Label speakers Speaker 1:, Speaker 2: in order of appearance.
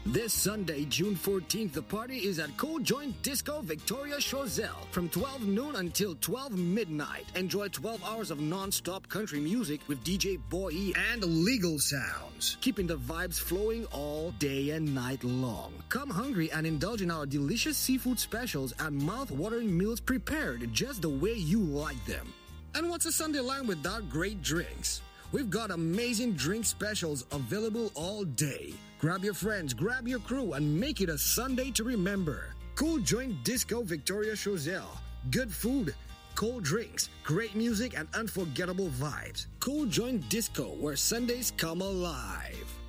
Speaker 1: This Sunday, June 14th, the party is at Cool Joint Disco Victoria Choiseul from 12 noon until 12 midnight. Enjoy 12 hours of non-stop country music with DJ Boy E and legal sounds, keeping the vibes flowing all day and night long. Come hungry and indulge in our delicious seafood specials and mouth-watering meals prepared just the way you like them. And what's a Sunday line without great drinks? We've got amazing drink specials available all day. Grab your friends, grab your crew, and make it a Sunday to remember. Cool Joint Disco Victoria Choiseul. Good food, cold drinks, great music, and unforgettable vibes. Cool Joint Disco, where Sundays come alive.